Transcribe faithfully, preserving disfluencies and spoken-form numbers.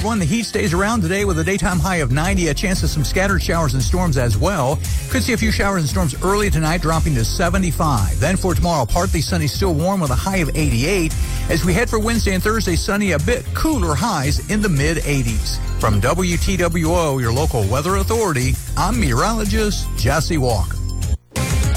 one. The heat stays around today with a daytime high of ninety, a chance of some scattered showers and storms as well. Could see a few showers and storms early tonight, dropping to seventy-five. Then for tomorrow, partly sunny, still warm with a high of eighty-eight. As we head for Wednesday and Thursday, sunny, a bit cooler, highs in the mid eighties. From W T W O, your local weather authority, I'm meteorologist Jesse Walker.